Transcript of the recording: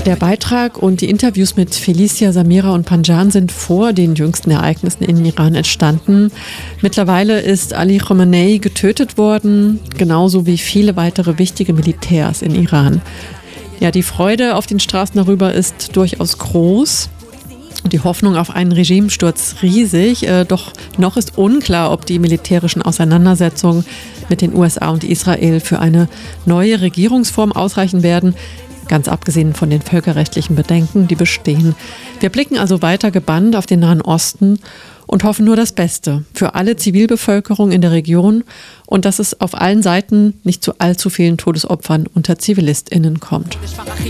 Der Beitrag und die Interviews mit Felicia, Samira und Panjan sind vor den jüngsten Ereignissen in Iran entstanden. Mittlerweile ist Ali Khamenei getötet worden, genauso wie viele weitere wichtige Militärs in Iran. Ja, die Freude auf den Straßen darüber ist durchaus groß. Die Hoffnung auf einen Regimesturz riesig, doch noch ist unklar, ob die militärischen Auseinandersetzungen mit den USA und Israel für eine neue Regierungsform ausreichen werden, ganz abgesehen von den völkerrechtlichen Bedenken, die bestehen. Wir blicken also weiter gebannt auf den Nahen Osten und hoffen nur das Beste für alle Zivilbevölkerung in der Region und dass es auf allen Seiten nicht zu allzu vielen Todesopfern unter ZivilistInnen kommt.